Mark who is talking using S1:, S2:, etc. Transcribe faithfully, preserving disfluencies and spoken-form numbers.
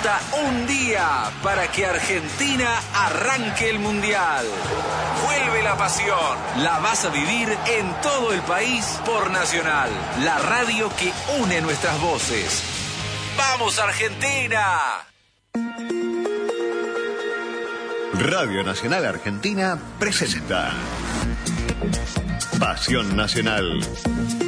S1: Falta un día para que Argentina arranque el Mundial. Vuelve la pasión. La vas a vivir en todo el país por Nacional, la radio que une nuestras voces. ¡Vamos, Argentina!
S2: Radio Nacional Argentina presenta Pasión Nacional.